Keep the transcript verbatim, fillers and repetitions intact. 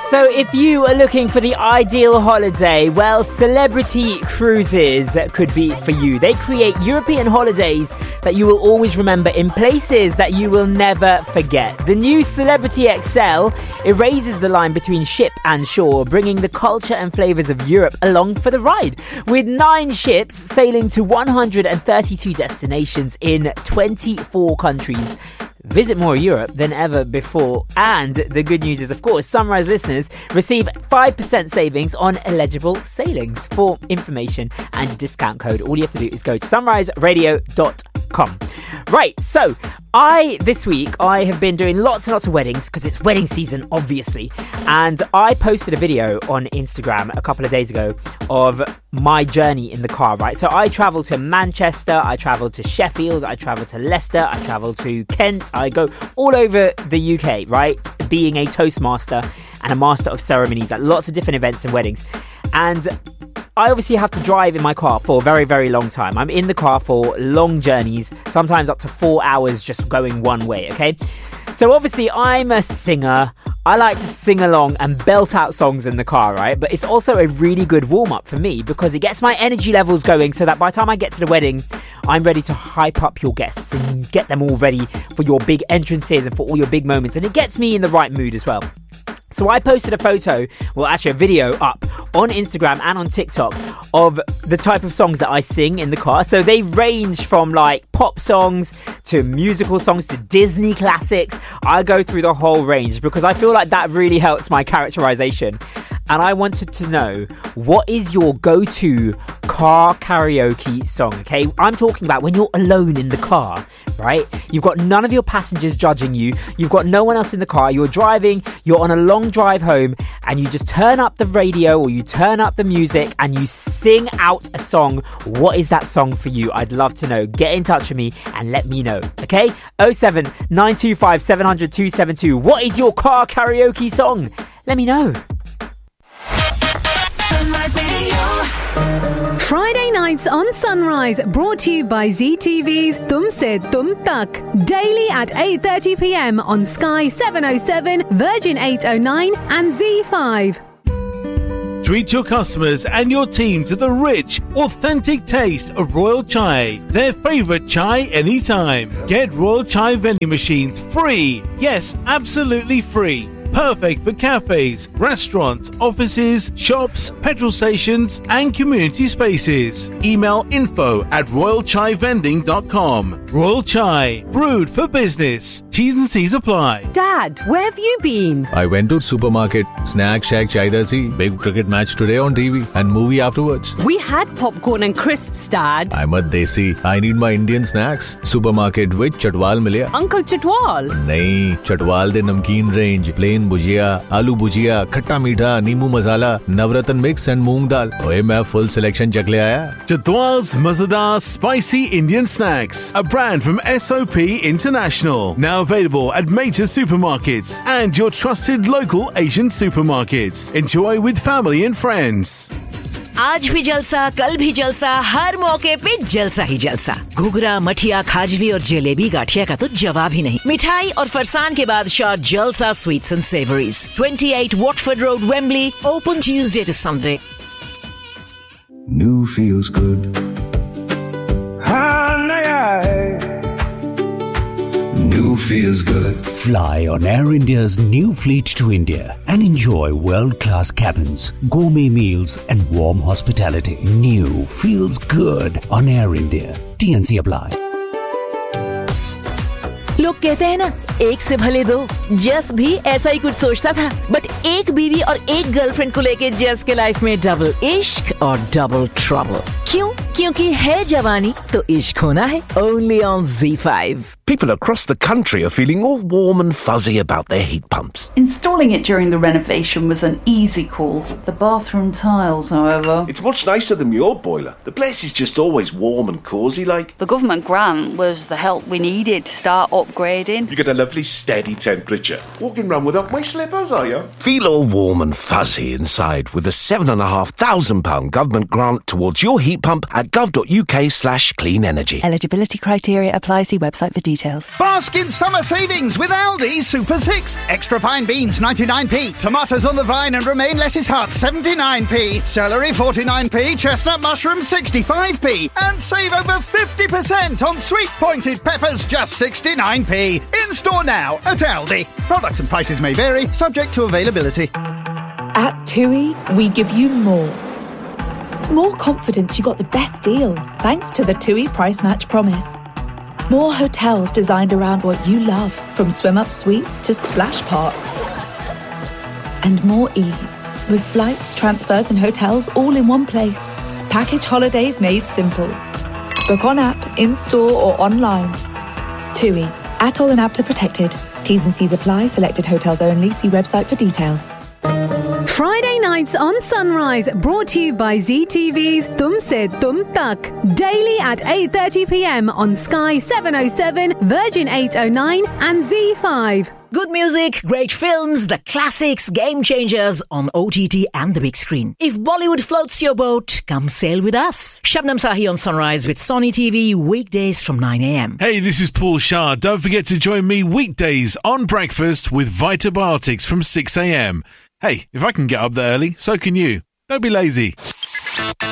So if you are looking for the ideal holiday, well, Celebrity Cruises could be for you. They create European holidays that you will always remember in places that you will never forget. The new Celebrity X L erases the line between ship and shore, bringing the culture and flavours of Europe along for the ride. With nine ships sailing to one hundred thirty-two destinations in twenty-four countries. Visit more Europe than ever before. And the good news is, of course, Sunrise listeners receive five percent savings on eligible sailings. For information and discount code, all you have to do is go to sunrise radio dot com. Right, so I, this week, I have been doing lots and lots of weddings because it's wedding season, obviously. And I posted a video on Instagram a couple of days ago of my journey in the car, right? So I travelled to Manchester, I travelled to Sheffield, I travelled to Leicester, I travelled to Kent. I go all over the U K, right? Being a Toastmaster and a master of ceremonies at lots of different events and weddings. And I obviously have to drive in my car for a very, very long time. I'm in the car for long journeys, sometimes up to four hours just going one way, okay? So obviously I'm a singer. I like to sing along and belt out songs in the car, right? But it's also a really good warm-up for me because it gets my energy levels going so that by the time I get to the wedding, I'm ready to hype up your guests and get them all ready for your big entrances and for all your big moments. And it gets me in the right mood as well. So I posted a photo, well actually a video up on Instagram and on TikTok of the type of songs that I sing in the car. So they range from like pop songs to musical songs to Disney classics. I go through the whole range because I feel like that really helps my characterization. And I wanted to know, what is your go-to car karaoke song, okay? I'm talking about when you're alone in the car, right? You've got none of your passengers judging you. You've got no one else in the car. You're driving, you're on a long drive home, and you just turn up the radio or you turn up the music and you sing out a song. What is that song for you? I'd love to know. Get in touch with me and let me know, okay? oh seven nine two five seven hundred two seven two. What is your car karaoke song? Let me know. Friday nights on Sunrise, brought to you by Z T V's Tum Se Tum Tak. Daily at eight thirty p.m. on Sky seven oh seven, Virgin eight oh nine and Z five. Treat your customers and your team to the rich, authentic taste of Royal Chai, their favourite chai anytime. Get Royal Chai vending machines free. Yes, absolutely free. Perfect for cafes, restaurants, offices, shops, petrol stations and community spaces. Email info at royal chai vending dot com. Royal Chai, brewed for business. T's and C's apply. Dad, where have you been? I went to supermarket. Snack shack chahiye thi. Big cricket match today on T V and movie afterwards. We had popcorn and crisps, Dad. I'm a desi. I need my Indian snacks. Supermarket with Chatwal milya. Uncle Chatwal? Nahi, Chatwal de namkeen range. Plain bhujia, aloo bhujia, khatta meetha, neemu masala, navratan mix and moong dal. Oye, main full selection chak le aaya. Chatwal's Mazadar Spicy Indian Snacks, a brand from S O P International. Now available at major supermarkets and your trusted local Asian supermarkets. Enjoy with family and friends. आज भी जलसा, कल भी जलसा, हर मौके पे जलसा ही जलसा। घुघरा, मठिया, खाजली और जलेबी गाठिया का तो जवाब ही नहीं। मिठाई और फरसान के बादशाह जलसा sweets and savouries, twenty-eight Watford Road, Wembley, open Tuesday to Sunday. New feels good. New feels good. Fly on Air India's new fleet to India and enjoy world-class cabins, gourmet meals and warm hospitality. New feels good on Air India. T N C apply. लोग कहते हैं ना, एक से भले दो। जस भी ऐसा ही कुछ सोचता था, बट एक बीवी और एक गर्लफ्रेंड को लेके जस के लाइफ में डबल इश्क और डबल ट्रबल। क्यों? क्योंकि है जवानी तो इश्क होना है। Only on Z five. People across the country are feeling all warm and fuzzy about their heat pumps. Installing it during the renovation was an easy call. The bathroom tiles, however... It's much nicer than your boiler. The place is just always warm and cosy like. The government grant was the help we needed to start upgrading. You get a lovely steady temperature. Walking round without my slippers, are you? Feel all warm and fuzzy inside with a seven and a half thousand pound government grant towards your heat pump at gov.uk slash clean energy. Eligibility criteria apply. See website for details. Bask in summer savings with Aldi Super six. Extra fine beans ninety-nine p. Tomatoes on the vine and romaine lettuce heart seventy-nine p. Celery forty-nine p. Chestnut mushrooms sixty-five p. And save over fifty percent on sweet pointed peppers just sixty-nine p. In store now at Aldi. Products and prices may vary, subject to availability. At TUI, we give you more. More confidence you got the best deal, thanks to the TUI Price Match Promise. More hotels designed around what you love, from swim-up suites to splash parks. And more ease, with flights, transfers and hotels all in one place. Package holidays made simple. Book on app, in-store or online. TUI. Atoll and Apta protected. T's and C's apply. Selected hotels only. See website for details. Friday nights on Sunrise, brought to you by Z T V's Tum Se Tum Tak. Daily at eight thirty p m on Sky seven oh seven, Virgin eight oh nine and Z five. Good music, great films, the classics, game changers on O T T and the big screen. If Bollywood floats your boat, come sail with us. Shabnam Sahi on Sunrise with Sony T V, weekdays from nine a m. Hey, this is Paul Shah. Don't forget to join me weekdays on Breakfast with Vitabiotics from six a m. Hey, if I can get up there early, so can you. Don't be lazy.